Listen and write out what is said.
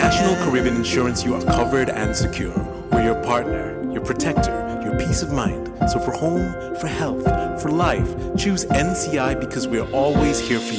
National Caribbean Insurance, you are covered and secure. We're your partner, your protector, your peace of mind. So for home, for health, for life, choose NCI because we're always here for you.